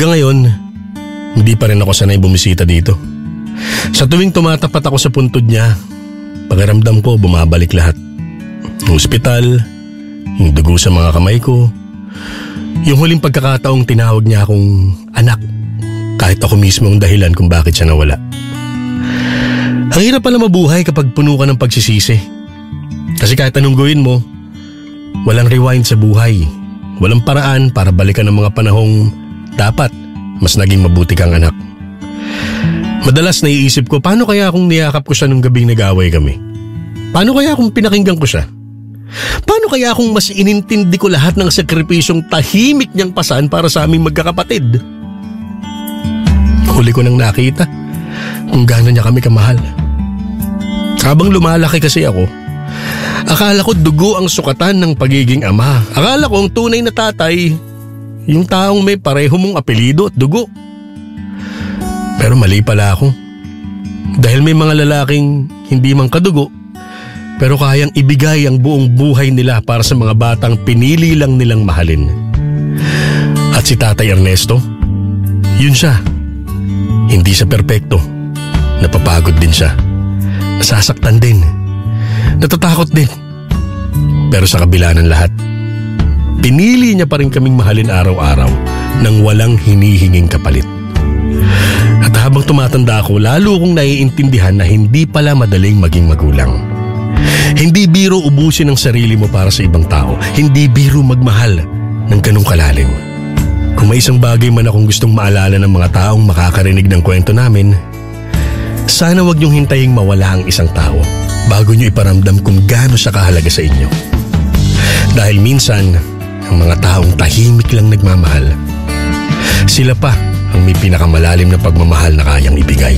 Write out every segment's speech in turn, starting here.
Hanggang ngayon, hindi pa rin ako sanay bumisita dito. Sa tuwing tumatapat ako sa puntod niya, pakiramdam ko bumabalik lahat. Yung ospital, yung dugo sa mga kamay ko, yung huling pagkakataong tinawag niya akong anak, kahit ako mismo ang dahilan kung bakit siya nawala. Ang hirap pala mabuhay kapag puno ka ng pagsisisi. Kasi kahit anong gawin mo, walang rewind sa buhay. Walang paraan para balikan ang mga panahong dapat mas naging mabuti kang anak. Madalas naiisip ko, paano kaya kung niyakap ko siya nung gabing nag-away kami? Paano kaya kung pinakinggan ko siya? Paano kaya kung mas inintindi ko lahat ng sakripisyong tahimik niyang pasan para sa aming magkakapatid? Huli ko nang nakita kung gaano niya kami kamahal. Habang lumalaki kasi ako, akala ko dugo ang sukatan ng pagiging ama. Akala ko ang tunay na tatay, yung taong may pareho mong apelyido at dugo. Pero mali pala ako. Dahil may mga lalaking hindi man kadugo, pero kayang ibigay ang buong buhay nila para sa mga batang pinili lang nilang mahalin. At si Tatay Ernesto, yun siya. Hindi siya perpekto. Napapagod din siya. Nasasaktan din. Natatakot din. Pero sa kabila ng lahat, pinili niya pa rin kaming mahalin araw-araw nang walang hinihinging kapalit. At habang tumatanda ako, lalo kong naiintindihan na hindi pala madaling maging magulang. Hindi biro ubusin ang sarili mo para sa ibang tao. Hindi biro magmahal ng ganung kalalim. Kung may isang bagay man akong gustong maalala ng mga taong makakarinig ng kwento namin, sana wag niyong hintaying mawala ang isang tao bago niyo iparamdam kung gaano siya kahalaga sa inyo. Dahil minsan, ang mga taong tahimik lang nagmamahal, sila pa ang may pinakamalalim na pagmamahal na kayang ibigay.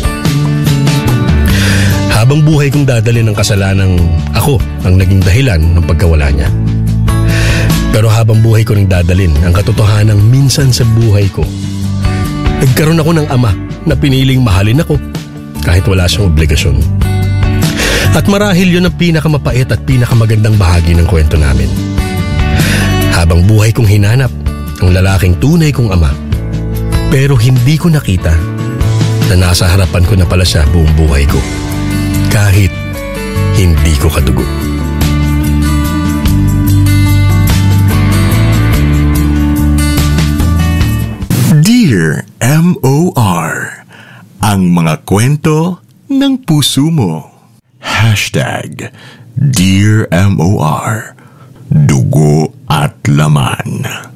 Habang buhay kong dadalhin ng kasalanang ako ang naging dahilan ng pagkawala niya. Pero habang buhay ko ring dadalhin ang katotohanang minsan sa buhay ko, nagkaroon ako ng ama na piniling mahalin ako kahit wala siyang obligasyon. At marahil yun ang pinakamapait at pinakamagandang bahagi ng kwento namin. Habang buhay kong hinanap ang lalaking tunay kong ama, pero hindi ko nakita na nasa harapan ko na pala siya buong buhay ko, kahit hindi ko kadugo. Dear M.O.R. Ang mga kwento ng puso mo. #Dear M.O.R. Dugo at laman.